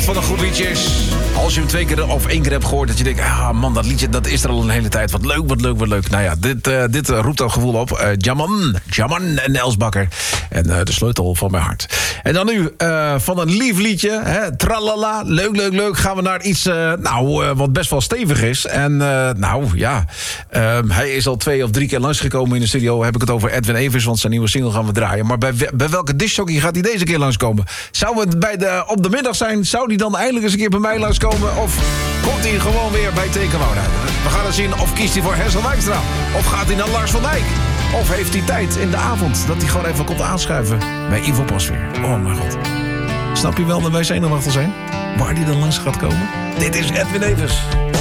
van een goed liedje is, als je hem 2 keer of 1 keer hebt gehoord, dat je denkt, ah man, dat liedje dat is er al een hele tijd. Wat leuk, wat leuk, wat leuk. Nou ja, dit roept dat gevoel op. Jaman en Els Bakker. En de sleutel van mijn hart. En dan nu, van een lief liedje, hè, tralala, leuk, leuk, leuk, gaan we naar iets, wat best wel stevig is. En hij is al 2 of 3 keer langsgekomen in de studio. Heb ik het over Edwin Evers, want zijn nieuwe single gaan we draaien. Maar bij welke discjockey gaat hij deze keer langskomen? Zou het op de middag zijn? Zou hij dan eindelijk eens een keer bij mij langskomen? Of komt hij gewoon weer bij Tekenwoud? We gaan het zien. Of kiest hij voor Hessel Wijkstra? Of gaat hij naar Lars van Dijk? Of heeft hij tijd in de avond dat hij gewoon even komt aanschuiven bij Ivo Pasveer? Oh mijn god. Snap je wel dat wij zenuwachtig zijn? Waar hij dan langs gaat komen? Dit is Edwin Evers.